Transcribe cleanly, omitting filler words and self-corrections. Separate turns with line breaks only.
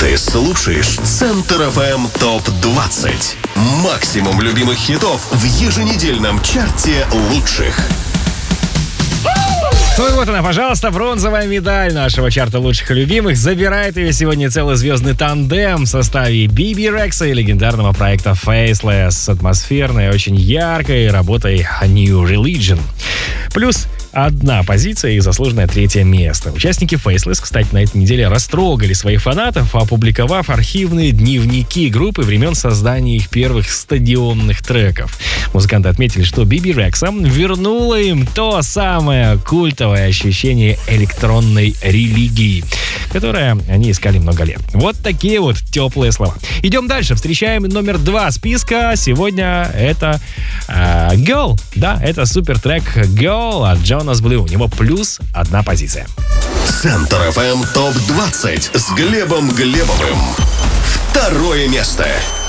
Ты слушаешь Центр FM ТОП-20. Максимум любимых хитов в еженедельном чарте лучших.
Ну и вот она, пожалуйста, бронзовая медаль нашего чарта лучших и любимых. Забирает ее сегодня целый звездный тандем в составе Биби Рекса и легендарного проекта Faceless с атмосферной, очень яркой работой New Religion. Плюс одна позиция и заслуженное 3-е место. Участники Faceless, кстати, на этой неделе растрогали своих фанатов, опубликовав архивные дневники группы времен создания их первых стадионных треков. Музыканты отметили, что Биби Рекса вернула им то самое культовое ощущение электронной религии, которое они искали много лет. Вот такие вот теплые слова. Идем дальше. Встречаем номер 2 списка. Сегодня это Girl. Да, это супер трек Girl от Jonas Blue. У него плюс 1 позиция.
Центр FM ТОП-20 с Глебом Глебовым. 2-е место.